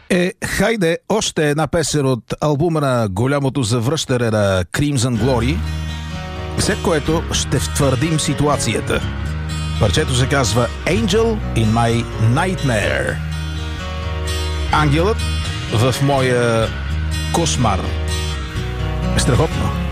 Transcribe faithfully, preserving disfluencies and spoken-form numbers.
Е, хайде, още една песен от албума на голямото завръщане на Crimson Glory, след което ще втвърдим ситуацията. Парчето се казва Angel in My Nightmare. Ангелът в моя кошмар. Страхотно.